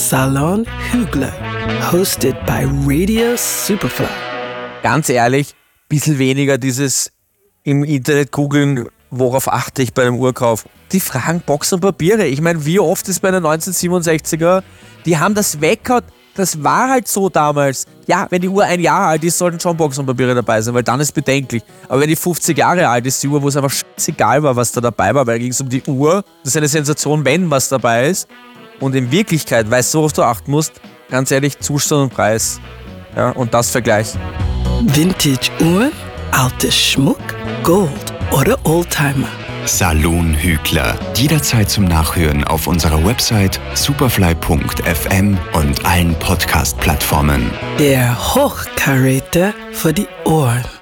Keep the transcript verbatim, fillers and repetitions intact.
Salon Hügler, hosted by Radio Superfly. Ganz ehrlich, bisschen weniger dieses im Internet googeln, worauf achte ich bei einem Uhrkauf. Die fragen Boxen und Papiere. Ich meine, wie oft ist bei einer neunzehnhundertsiebenundsechziger, die haben das weggehauen. Das war halt so damals. Ja, wenn die Uhr ein Jahr alt ist, sollten schon Boxen und Papiere dabei sein, weil dann ist bedenklich. Aber wenn die fünfzig Jahre alt ist, die Uhr, wo es einfach scheißegal war, was da dabei war, weil da ging es um die Uhr. Das ist eine Sensation, wenn was dabei ist. Und in Wirklichkeit, weißt du, worauf du achten musst? Ganz ehrlich, Zustand und Preis. Ja, und das Vergleich. Vintage-Uhren, alter Schmuck, Gold oder Oldtimer. Salon Hügler. Jederzeit zum Nachhören auf unserer Website superfly punkt f m und allen Podcast-Plattformen. Der Hochkaräter für die Ohren.